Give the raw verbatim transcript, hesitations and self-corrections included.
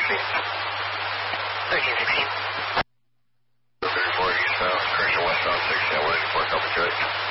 sixteen. thirteen sixteen. thirty-four eastbound, correction westbound sixteen, one eighty-four, copy check.